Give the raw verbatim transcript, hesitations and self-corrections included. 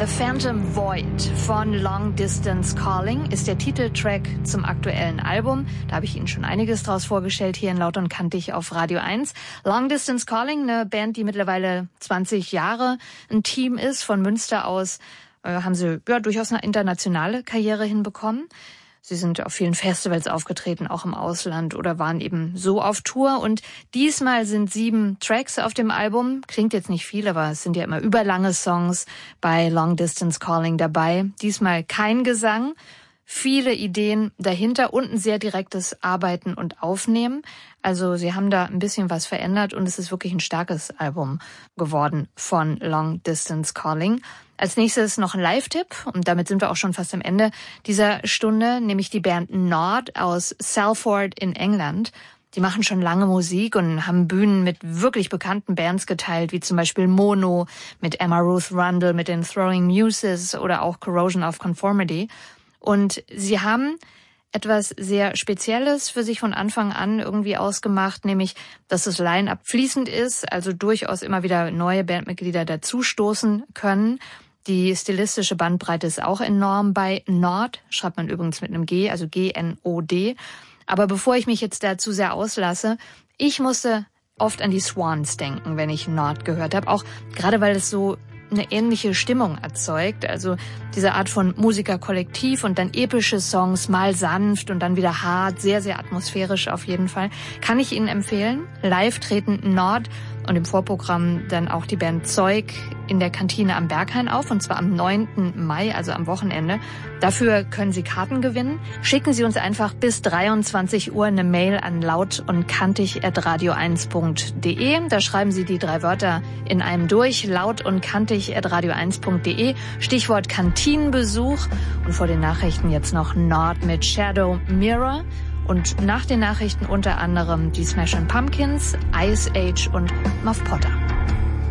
The Phantom Void von Long Distance Calling ist der Titeltrack zum aktuellen Album. Da habe ich Ihnen schon einiges draus vorgestellt, hier in Laut und Kantig auf Radio eins. Long Distance Calling, eine Band, die mittlerweile zwanzig Jahre ein Team ist. Von Münster aus äh, haben sie ja durchaus eine internationale Karriere hinbekommen. Sie sind auf vielen Festivals aufgetreten, auch im Ausland, oder waren eben so auf Tour. Und diesmal sind sieben Tracks auf dem Album. Klingt jetzt nicht viel, aber es sind ja immer überlange Songs bei Long Distance Calling dabei. Diesmal kein Gesang, viele Ideen dahinter und ein sehr direktes Arbeiten und Aufnehmen. Also sie haben da ein bisschen was verändert und es ist wirklich ein starkes Album geworden von Long Distance Calling. Als nächstes noch ein Live-Tipp und damit sind wir auch schon fast am Ende dieser Stunde, nämlich die Band Nod aus Salford in England. Die machen schon lange Musik und haben Bühnen mit wirklich bekannten Bands geteilt, wie zum Beispiel Mono, mit Emma Ruth Rundle, mit den Throwing Muses oder auch Corrosion of Conformity. Und sie haben etwas sehr Spezielles für sich von Anfang an irgendwie ausgemacht, nämlich, dass das Line-Up fließend ist, also durchaus immer wieder neue Bandmitglieder dazustoßen können. Die stilistische Bandbreite ist auch enorm bei Nod, schreibt man übrigens mit einem G, also G N O D. Aber bevor ich mich jetzt da zu sehr auslasse, ich musste oft an die Swans denken, wenn ich Nod gehört habe, auch gerade weil es so eine ähnliche Stimmung erzeugt, also diese Art von Musikerkollektiv und dann epische Songs, mal sanft und dann wieder hart, sehr, sehr atmosphärisch auf jeden Fall. Kann ich Ihnen empfehlen. Live treten Nod und im Vorprogramm dann auch die Band Zeug in der Kantine am Berghain auf, und zwar am neunten Mai, also am Wochenende. Dafür können Sie Karten gewinnen. Schicken Sie uns einfach bis dreiundzwanzig Uhr eine Mail an laut und kantig at radio eins punkt de. Da schreiben Sie die drei Wörter in einem durch, laut und kantig at radio eins punkt de. Stichwort Kantinenbesuch. Und vor den Nachrichten jetzt noch Nod mit Shadow Mirror. Und nach den Nachrichten unter anderem die Smashing Pumpkins, Ice Age und Muff Potter.